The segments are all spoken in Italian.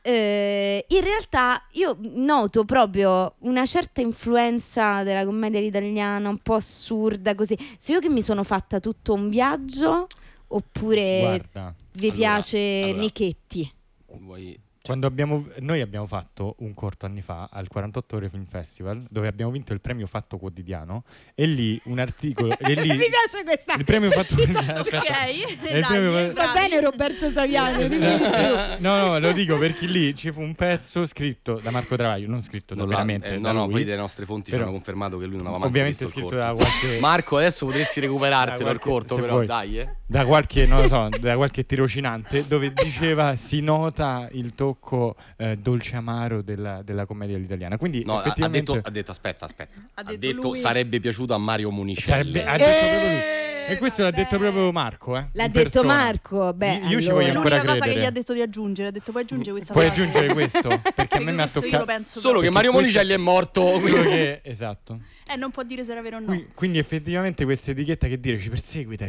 in realtà io noto proprio una certa influenza della commedia italiana un po' assurda così. Se io che mi sono fatta tutto un viaggio oppure Guarda, vi piace Michetti? Quando noi abbiamo fatto un corto anni fa al 48 Ore Film Festival dove abbiamo vinto il premio Fatto Quotidiano e lì un articolo e lì, mi piace questa il premio Fatto Quotidiano va bene Roberto Saviano no lo dico perché lì ci fu un pezzo scritto da Marco Travaglio, non scritto veramente da lui. Poi le nostre fonti ci hanno confermato che lui non aveva manco ovviamente visto il scritto corto. da qualche Marco, adesso potresti recuperartelo il corto, però vuoi. dai da qualche non lo so, da qualche tirocinante dove diceva si nota il tocco dolce amaro della commedia italiana. Quindi no, effettivamente ha detto aspetta. Ha detto lui. sarebbe piaciuto a Mario Monicelli. Ha detto proprio lui. E questo l'ha detto proprio Marco, L'ha detto Marco. Io ci voglio ancora l'unica cosa credere. che gli ha detto di aggiungere, ha detto puoi aggiungere questa Puoi frase. aggiungere questo perché a me mi ha toccato solo che Mario Monicelli è morto. Esatto. Non può dire se era vero o no. Quindi effettivamente questa etichetta che dire ci perseguita.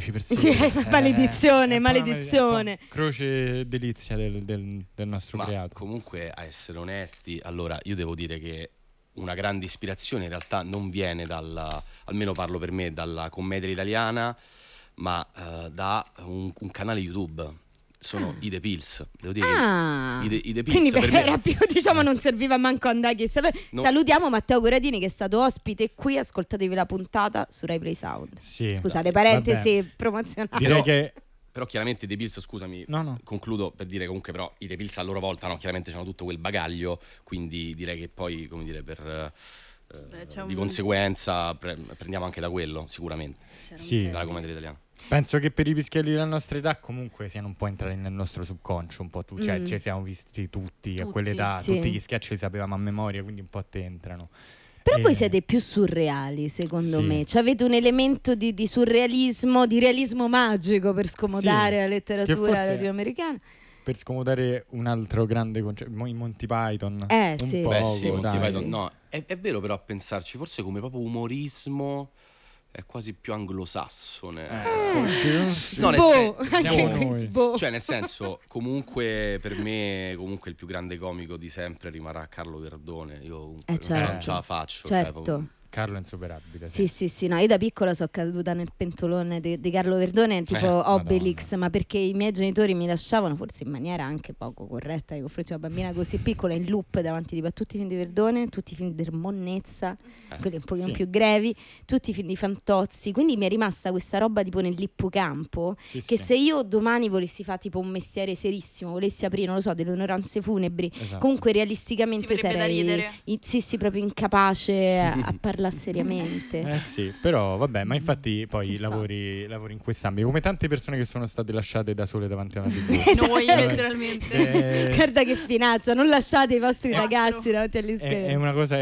Maledizione. Croce delizia del nostro creato. Comunque, a essere onesti, allora io devo dire che una grande ispirazione in realtà non viene almeno parlo per me, dalla commedia italiana, ma da un canale YouTube. Sono i The Pills. Devo dire che i The Pills quindi per me era più, non serviva manco andare. Salutiamo Matteo Corradini che è stato ospite qui. Ascoltatevi la puntata su Rai Play Sound. Sì, scusate, parentesi promozionali. Direi che però chiaramente i The Pills, scusami, concludo per dire comunque però i The Pills a loro volta chiaramente hanno tutto quel bagaglio, quindi direi che poi come dire di conseguenza prendiamo anche da quello sicuramente. Dalla commedia italiana. Penso che per i pischelli della nostra età comunque siano un po' entrati nel nostro subconscio, un po' cioè ci siamo visti tutti a quell'età, tutti gli sketch li sapevamo a memoria, quindi un po' te entrano. Però voi siete più surreali, secondo me. Cioè, avete un elemento di surrealismo, di realismo magico per scomodare la letteratura latinoamericana. Per scomodare un altro grande concetto, i Monty Python. Sì. Monty Python. No, è vero però a pensarci, forse come proprio umorismo è quasi più anglosassone. Cioè nel senso, comunque per me comunque il più grande comico di sempre rimarrà Carlo Verdone. Io non ce la faccio. Certo. Carlo è insuperabile. Sì, no, io da piccola sono caduta nel pentolone di Carlo Verdone, tipo Obelix, Madonna. Ma perché i miei genitori mi lasciavano, forse in maniera anche poco corretta nei confronti di una bambina così piccola, in loop davanti tipo a tutti i film di Verdone, tutti i film di Monnezza, quelli un pochino più grevi, tutti i film di Fantozzi, quindi mi è rimasta questa roba tipo nell'ippocampo, che se io domani volessi fare tipo un mestiere serissimo, volessi aprire, non lo so, delle onoranze funebri, comunque realisticamente sarei proprio incapace a parlare seriamente. Sì, però vabbè, ma infatti poi lavori in quest'ambito come tante persone che sono state lasciate da sole davanti a una TV. Noi letteralmente. Guarda che finaccia, non lasciate i vostri ragazzi davanti agli schermi. È una cosa, è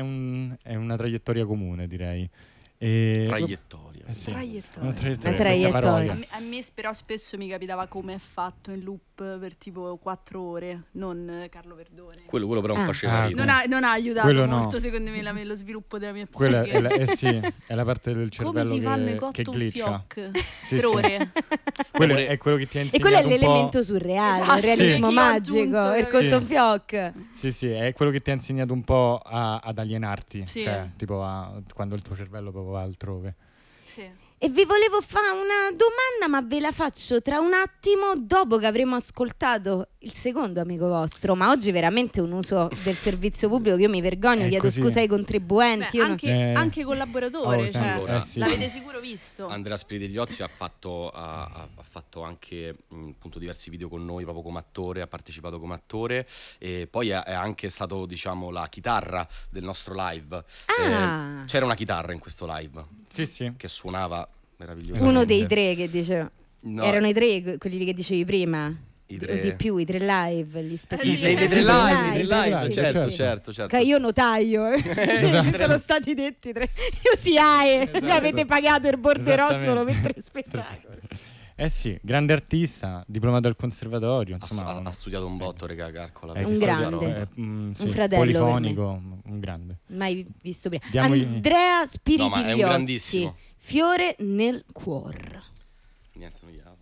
una traiettoria comune, direi. Traiettoria. Una traiettoria. A me però spesso mi capitava come è fatto in loop per tipo 4 ore, non Carlo Verdone. Quello però non faceva ridere. Non ha aiutato molto secondo me lo sviluppo della mia psiche. È la parte del cervello come si fanno i cotton glitcha per ore. Quello è quello che ti ha insegnato. E quello è l'elemento surreale, il realismo magico, il cotton fioc. Sì, è quello che ti ha insegnato un po' ad alienarti, cioè tipo quando il tuo cervello proprio va altrove. E vi volevo fare una domanda, ma ve la faccio tra un attimo, dopo che avremo ascoltato il secondo amico vostro. Ma oggi veramente un uso del servizio pubblico che io mi vergogno, chiedo scusa ai contribuenti. Anche collaboratore, l'avete sicuro visto. Andrea Spiridigliozzi ha fatto anche appunto diversi video con noi proprio come attore, ha partecipato come attore e poi è anche stato diciamo la chitarra del nostro live. C'era una chitarra in questo live che suonava meravigliosamente. Uno dei 3 che diceva erano i 3 quelli che dicevi prima o di più, i 3 live, gli spettacoli. I 3 live, certo. Io notaio, mi sono stati detti 3. Io SIAE, mi avete pagato il borderò solo per 3 spettacoli. Grande artista, diplomato al conservatorio, insomma, ha studiato un botto, regà, Carcola. Un grande, un fratello polifonico, un grande. Mai visto prima. Andrea Spiridigliozzi, è un grandissimo. Fiore nel cuor. Niente, non gli ha.